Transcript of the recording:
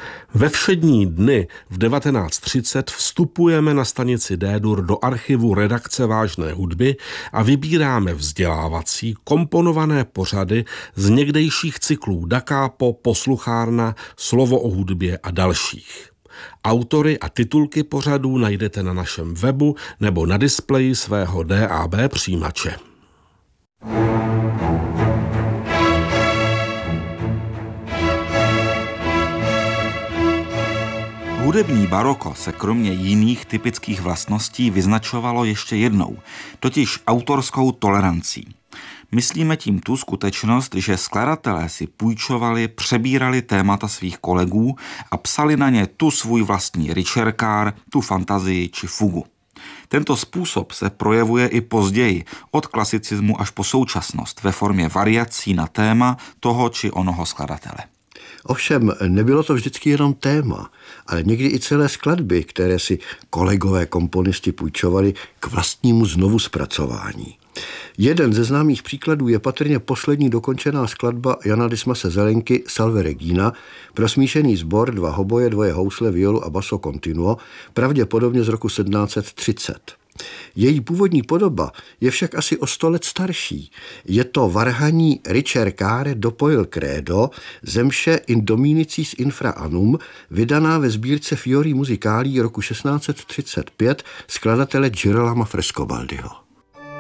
Ve všední dny v 19:30 vstupujeme na stanici D-dur do archivu redakce Vážné hudby a vybíráme vzdělávací komponované pořady z někdejších cyklů Da Capo, Posluchárna, Slovo o hudbě a dalších. Autory a titulky pořadů najdete na našem webu nebo na displeji svého DAB přijímače. Hudební baroko se kromě jiných typických vlastností vyznačovalo ještě jednou, totiž autorskou tolerancí. Myslíme tím tu skutečnost, že skladatelé si půjčovali, přebírali témata svých kolegů a psali na ně tu svůj vlastní ričerkár, tu fantazii či fugu. Tento způsob se projevuje i později, od klasicismu až po současnost, ve formě variací na téma toho či onoho skladatele. Ovšem, nebylo to vždycky jenom téma, ale někdy i celé skladby, které si kolegové komponisti půjčovali k vlastnímu znovu zpracování. Jeden ze známých příkladů je patrně poslední dokončená skladba Jana Dismase Zelenky Salve Regina pro smíšený sbor, 2 hoboje, 2 housle, violu a basso continuo, pravděpodobně z roku 1730. Její původní podoba je však asi o 100 let starší. Je to varhaní ricercare dopo il credo zemše in dominicis infra annum, vydaná ve sbírce Fiori musicali roku 1635 skladatele Girolama Frescobaldiho.